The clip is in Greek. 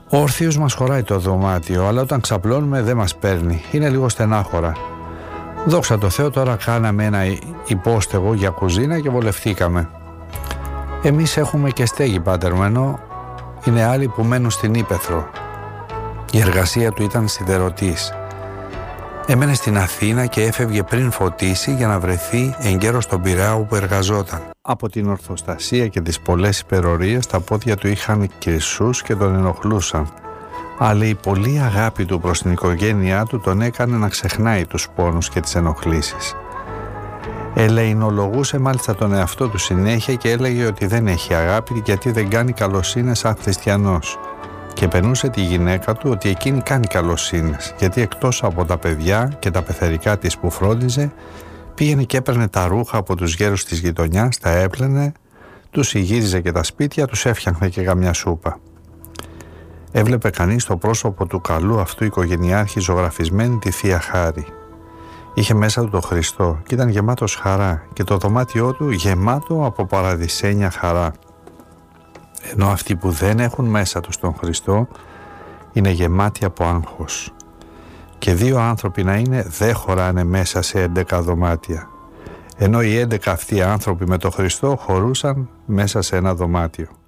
Ο ορθίος μας χωράει το δωμάτιο, αλλά όταν ξαπλώνουμε δεν μας παίρνει. Είναι λίγο στενάχωρα. Δόξα τω Θεώ, τώρα κάναμε ένα υπόστεγο για κουζίνα και βολευτήκαμε. Εμείς έχουμε και στέγη, πάτερ μου, ενώ είναι άλλοι που μένουν στην Ύπαιθρο. Η εργασία του ήταν σιδερωτής. Έμενε στην Αθήνα και έφευγε πριν φωτίσει για να βρεθεί εγκαίρος στον Πειραιά όπου εργαζόταν. Από την ορθοστασία και τις πολλές υπερορίες τα πόδια του είχαν κρυσούς και τον ενοχλούσαν. Αλλά η πολλή αγάπη του προς την οικογένειά του τον έκανε να ξεχνάει τους πόνους και τις ενοχλήσεις. Ελεηνολογούσε μάλιστα τον εαυτό του συνέχεια και έλεγε ότι δεν έχει αγάπη γιατί δεν κάνει καλοσύνες σαν χριστιανός. Και πενούσε τη γυναίκα του ότι εκείνη κάνει καλοσύνες, γιατί εκτός από τα παιδιά και τα πεθερικά της που φρόντιζε, πήγαινε και έπαιρνε τα ρούχα από τους γέρους της γειτονιάς, τα έπλαινε, τους γύριζε και τα σπίτια, τους έφτιαχνε και καμιά σούπα. Έβλεπε κανείς στο πρόσωπο του καλού αυτού οικογενειάρχη ζωγραφισμένη τη Θεία Χάρη. Είχε μέσα του το Χριστό και ήταν γεμάτος χαρά και το δωμάτιό του γεμάτο από παραδεισένια χαρά. Ενώ αυτοί που δεν έχουν μέσα τους τον Χριστό είναι γεμάτοι από άγχος. Και δύο άνθρωποι να είναι δεν χωράνε μέσα σε 11 δωμάτια. Ενώ οι 11 αυτοί άνθρωποι με τον Χριστό χωρούσαν μέσα σε ένα δωμάτιο.